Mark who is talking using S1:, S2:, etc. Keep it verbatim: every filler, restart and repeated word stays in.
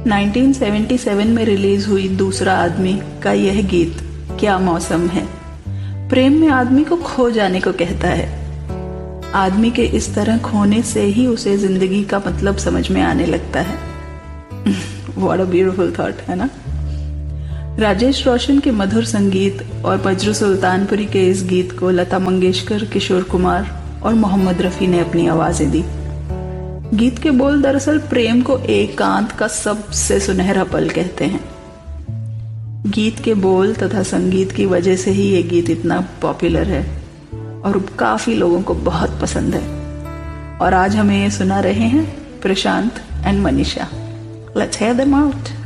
S1: Nineteen seventy seven में release हुई दूसरा आदमी का यह गीत क्या मौसम है प्रेम में आदमी को खो जाने को कहता है। आदमी के इस तरह खोने से ही उसे जिंदगी का मतलब समझ में आने लगता है। व्हाट अ ब्यूटीफुल थॉट, है ना। राजेश रोशन के मधुर संगीत और बज्र सुल्तानपुरी के इस गीत को लता मंगेशकर, किशोर कुमार और मोहम्मद रफ़ी ने अपनी आवाजें दी। गीत के बोल दरअसल प्रेम को एकांत का सबसे सुनहरा पल कहते हैं। गीत के बोल तथा संगीत की वजह से ही ये गीत इतना पॉपुलर है और काफी लोगों को बहुत पसंद है। और आज हमें ये सुना रहे हैं प्रशांत and Manisha. Let's hear them out.